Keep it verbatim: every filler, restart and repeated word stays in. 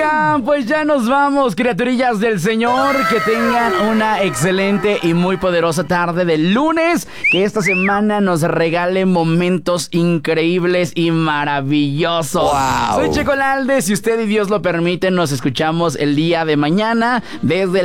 Oigan, pues ya nos vamos, criaturillas del Señor. Que tengan una excelente y muy poderosa tarde de lunes. Que esta semana nos regale momentos increíbles y maravillosos. Wow. Soy Checo Lalde. Si usted y Dios lo permiten, nos escuchamos el día de mañana desde